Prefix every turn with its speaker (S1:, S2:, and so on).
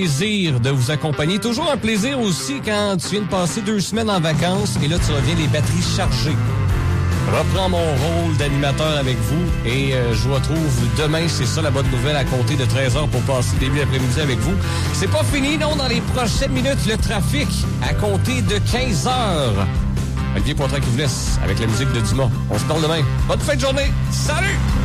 S1: Plaisir de vous accompagner. Toujours un plaisir aussi quand tu viens de passer 2 semaines en vacances et là, tu reviens les batteries chargées. Reprends mon rôle d'animateur avec vous et je vous retrouve demain. C'est ça la bonne nouvelle à compter de 13h pour passer le début d'après-midi avec vous. C'est pas fini, non, dans les prochaines minutes, le trafic à compter de 15h. Olivier Poitras qui vous laisse avec la musique de Dumas. On se parle demain. Bonne fin de journée. Salut!